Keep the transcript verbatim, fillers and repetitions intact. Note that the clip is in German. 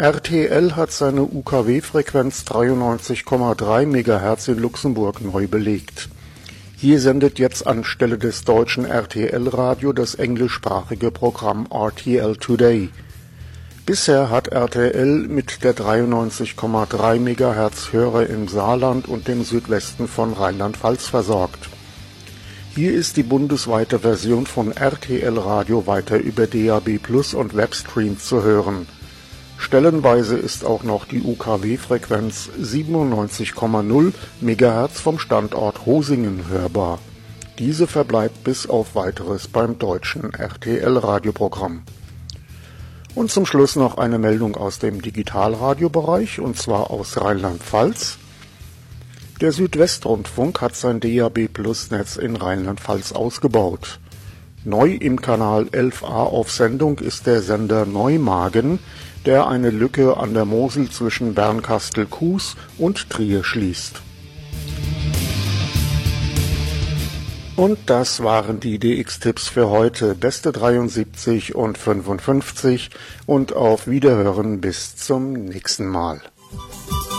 R T L hat seine U K W-Frequenz dreiundneunzig Komma drei Megahertz in Luxemburg neu belegt. Hier sendet jetzt anstelle des deutschen R T L-Radio das englischsprachige Programm R T L Today. Bisher hat R T L mit der dreiundneunzig Komma drei Megahertz Hörer im Saarland und dem Südwesten von Rheinland-Pfalz versorgt. Hier ist die bundesweite Version von R T L Radio weiter über D A B Plus und Webstream zu hören. Stellenweise ist auch noch die U K W-Frequenz siebenundneunzig Komma null Megahertz vom Standort Hosingen hörbar. Diese verbleibt bis auf Weiteres beim deutschen R T L-Radioprogramm. Und zum Schluss noch eine Meldung aus dem Digitalradiobereich, und zwar aus Rheinland-Pfalz. Der Südwestrundfunk hat sein D A B Plus Netz in Rheinland-Pfalz ausgebaut. Neu im Kanal elf a auf Sendung ist der Sender Neumagen, der eine Lücke an der Mosel zwischen Bernkastel-Kues und Trier schließt. Und das waren die D X-Tipps für heute, Beste dreiundsiebzig und fünfundfünfzig, und auf Wiederhören bis zum nächsten Mal.